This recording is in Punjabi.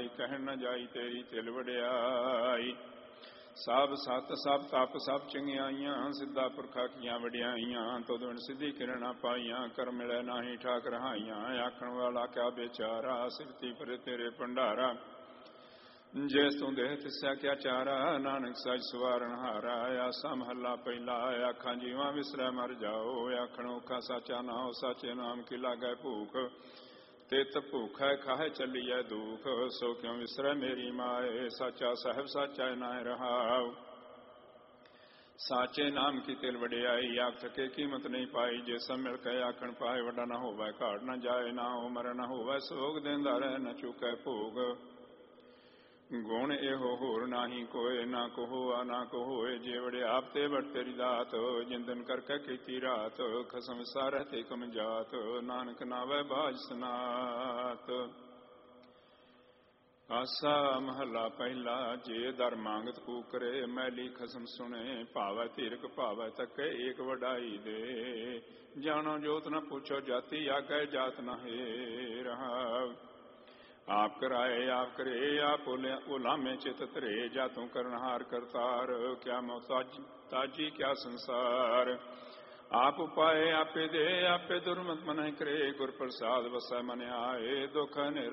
ਸਮਾਈ, ਕਹਿਣ ਨ ਜਾਈ ਤੇਰੀ ਤਿਲ ਵਡਿਆਈ। ਸਭ ਸਤ ਸਭ ਤਪ ਸਭ ਚੰਗਿਆਈਆਂ, ਸਿੱਧਾ ਪੁਰਖਾ ਕੀਆਂ ਵਡਿਆਈਆਂ। ਤੁਧ ਬਿਨ ਸਿੱਧੀ ਕਿਰਣਾ ਪਾਈਆਂ, ਕਰਮ ਮਿਲੈ ਨਾਹੀ ਠਾਕ ਰਹਾਈਆਂ। ਆਖਣ ਵਾਲਾ ਕਿਆ ਵਿਚਾਰਾ, ਸਿਫਤੀ ਪਰੇ ਤੇਰੇ ਭੰਡਾਰਾ। ਜਿਸ ਤੂੰ ਦੇਹ ਤਿਸੈ ਕਿਆ ਚਾਰਾ, ਨਾਨਕ ਸੱਚ ਸਵਾਰਨ ਹਾਰਾ। ਆਸਾ ਮਹੱਲਾ ਪਹਿਲਾ, ਆਖਾਂ ਜੀਵਾਂ ਵਿਸਰੈ ਮਰ ਜਾਓ। ਆਖਣ ਔਖਾ ਸਾਚਾ ਨਾਉ, ਸਾਚੇ ਨਾਮ ਕੀ ਲਾਗੈ ਭੂਖ। ਤਿਤ ਭੂਖੈ ਖਾਹੇ ਚੱਲੀਐ ਦੁਖ, ਸੋ ਕਿਉ ਵਿਸਰੈ ਮੇਰੀ ਮਾਏ। ਸਾਚਾ ਸਾਹਿਬ ਸਾਚਾ ਨਾਇ ਰਹਾਉ, ਸਾਚੇ ਨਾਮ ਕੀ ਤਿਲ ਵਡਿਆਈ। ਆਖ ਥਕੇ ਕੀਮਤ ਨਹੀਂ ਪਾਈ, ਜੇ ਸਭ ਮਿਲ ਕੇ ਆਖਣ ਪਾਏ। ਵੱਡਾ ਨਾ ਹੋਵੈ ਘਾਟ ਨਾ ਜਾਏ, ਨਾ ਉਮਰ ਨਾ ਹੋਵੈ ਸੋਗ। ਦੇਂਦਾ ਰਹਿ ਨ ਚੁਕੈ ਭੋਗ, ਗੁਣ ਇਹੋ ਹੋਰ ਨਾਹੀ ਕੋਏ। ਨਾ ਕੋਆ ਨਾ ਕੋ ਹੋਏ, ਜੇ ਵੜੇ ਆਪ ਤੇ ਵਡ ਤੇਰੀ ਦਾਤ। ਜਿੰਦਨ ਕਰਕੇ ਕੀਤੀ ਰਾਤ, ਖਸਮ ਸਾਰਹਿ ਤੇ ਕਮ ਜਾਤ। ਨਾਨਕ ਨਾਵੈ ਬਾਝ ਸਨਾਤ। ਆਸਾ ਮਹੱਲਾ ਪਹਿਲਾ, ਜੇ ਦਰ ਮੰਗਤ ਕੂਕਰੇ। ਮੈਲੀ ਖਸਮ ਸੁਣੇ, ਭਾਵੈ ਧੀਰਕ ਭਾਵੈ ਤੱਕੇ। ਏਕ ਵਡਾਈ ਦੇ, ਜਾਣੋ ਜੋਤ ਨ ਪੁੱਛੋ ਜਾਤੀ। ਆਗੈ ਜਾਤ ਨ ਹੈ ਰਹਾਉ, ਆਪ ਕਰਾਏ ਆਪ ਕਰੇ। ਆਪ ਉਲਾਮੇ ਚਿਤ ਧਰੇ, ਜਾਤੋਂ ਕਰਨਹਾਰ ਕਰਤਾਰ। ਕਿਆ ਮੋਤਾਜੀ ਕਿਆ ਸੰਸਾਰ, ਆਪ ਉਪਾਏ ਆਪੇ ਦੇ। ਆਪੇ ਦੁਰਮਤ ਮਨੈ ਕਰੇ, ਗੁਰ ਪ੍ਰਸਾਦ ਵਸੈ ਮਨ ਆਏ। ਦੁਖ ਹਨੇਰਾ